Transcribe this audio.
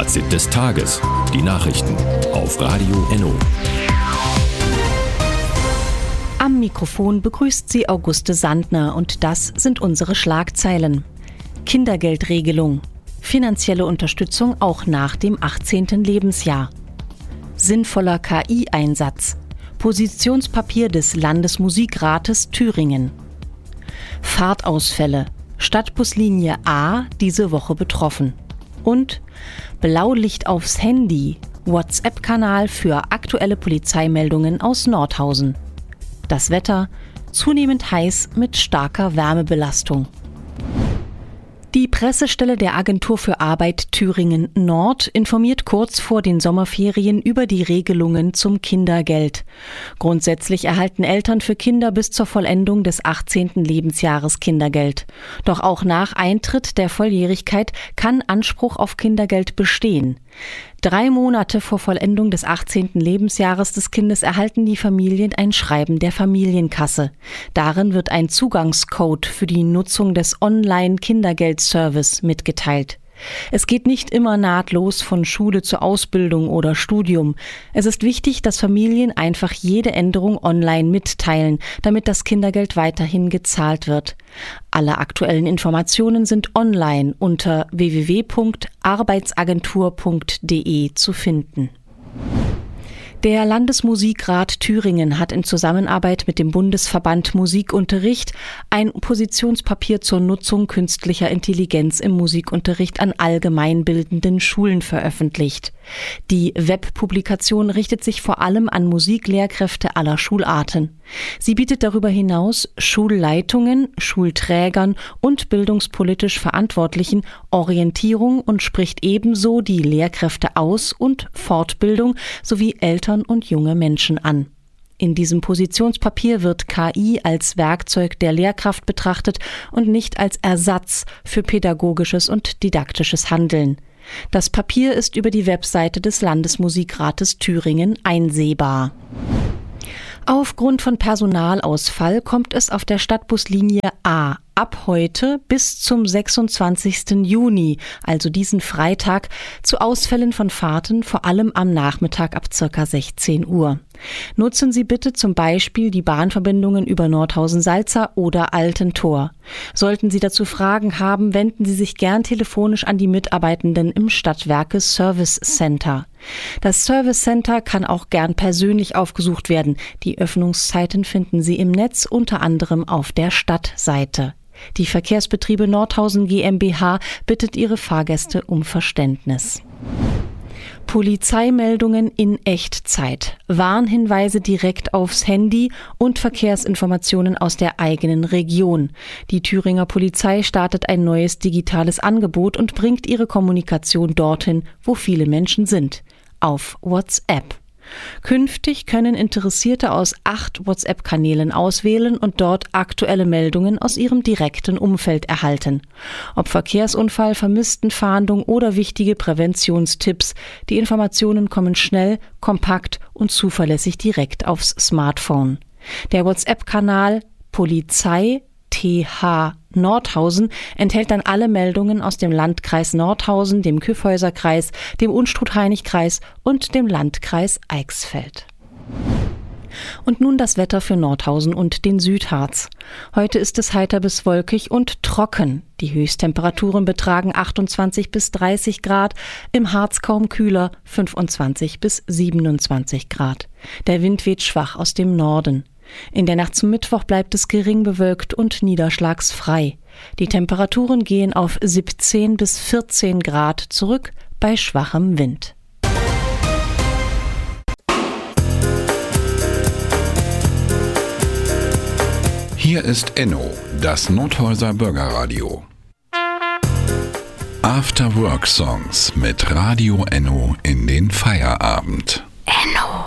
Fazit des Tages. Die Nachrichten auf Radio Enno. Am Mikrofon begrüßt Sie Auguste Sandner und das sind unsere Schlagzeilen. Kindergeldregelung. Finanzielle Unterstützung auch nach dem 18. Lebensjahr. Sinnvoller KI-Einsatz. Positionspapier des Landesmusikrates Thüringen. Fahrtausfälle. Stadtbuslinie A diese Woche betroffen. Und Blaulicht aufs Handy. WhatsApp-Kanal für aktuelle Polizeimeldungen aus Nordhausen. Das Wetter zunehmend heiß mit starker Wärmebelastung. Die Pressestelle der Agentur für Arbeit Thüringen Nord informiert kurz vor den Sommerferien über die Regelungen zum Kindergeld. Grundsätzlich erhalten Eltern für Kinder bis zur Vollendung des 18. Lebensjahres Kindergeld. Doch auch nach Eintritt der Volljährigkeit kann Anspruch auf Kindergeld bestehen. 3 Monate vor Vollendung des 18. Lebensjahres des Kindes erhalten die Familien ein Schreiben der Familienkasse. Darin wird ein Zugangscode für die Nutzung des Online-Kindergeldservice mitgeteilt. Es geht nicht immer nahtlos von Schule zur Ausbildung oder Studium. Es ist wichtig, dass Familien einfach jede Änderung online mitteilen, damit das Kindergeld weiterhin gezahlt wird. Alle aktuellen Informationen sind online unter www.arbeitsagentur.de zu finden. Der Landesmusikrat Thüringen hat in Zusammenarbeit mit dem Bundesverband Musikunterricht ein Positionspapier zur Nutzung künstlicher Intelligenz im Musikunterricht an allgemeinbildenden Schulen veröffentlicht. Die Webpublikation richtet sich vor allem an Musiklehrkräfte aller Schularten. Sie bietet darüber hinaus Schulleitungen, Schulträgern und bildungspolitisch Verantwortlichen Orientierung und spricht ebenso die Lehrkräfte aus- und Fortbildung sowie Eltern und junge Menschen an. In diesem Positionspapier wird KI als Werkzeug der Lehrkraft betrachtet und nicht als Ersatz für pädagogisches und didaktisches Handeln. Das Papier ist über die Webseite des Landesmusikrates Thüringen einsehbar. Aufgrund von Personalausfall kommt es auf der Stadtbuslinie A ab heute bis zum 26. Juni, also diesen Freitag, zu Ausfällen von Fahrten, vor allem am Nachmittag ab ca. 16 Uhr. Nutzen Sie bitte zum Beispiel die Bahnverbindungen über Nordhausen-Salza oder Altentor. Sollten Sie dazu Fragen haben, wenden Sie sich gern telefonisch an die Mitarbeitenden im Stadtwerke Service Center. Das Service Center kann auch gern persönlich aufgesucht werden. Die Öffnungszeiten finden Sie im Netz, unter anderem auf der Stadtseite. Die Verkehrsbetriebe Nordhausen GmbH bittet ihre Fahrgäste um Verständnis. Polizeimeldungen in Echtzeit, Warnhinweise direkt aufs Handy und Verkehrsinformationen aus der eigenen Region. Die Thüringer Polizei startet ein neues digitales Angebot und bringt ihre Kommunikation dorthin, wo viele Menschen sind, auf WhatsApp. Künftig können Interessierte aus 8 WhatsApp-Kanälen auswählen und dort aktuelle Meldungen aus ihrem direkten Umfeld erhalten. Ob Verkehrsunfall, Vermisstenfahndung oder wichtige Präventionstipps, die Informationen kommen schnell, kompakt und zuverlässig direkt aufs Smartphone. Der WhatsApp-Kanal Polizei TH Nordhausen enthält dann alle Meldungen aus dem Landkreis Nordhausen, dem Kyffhäuser-Kreis, dem Unstrut-Hainich-Kreis und dem Landkreis Eichsfeld. Und nun das Wetter für Nordhausen und den Südharz. Heute ist es heiter bis wolkig und trocken. Die Höchsttemperaturen betragen 28 bis 30 Grad, im Harz kaum kühler, 25 bis 27 Grad. Der Wind weht schwach aus dem Norden. In der Nacht zum Mittwoch bleibt es gering bewölkt und niederschlagsfrei. Die Temperaturen gehen auf 17 bis 14 Grad zurück bei schwachem Wind. Hier ist Enno, das Nordhäuser Bürgerradio. After Work Songs mit Radio Enno in den Feierabend.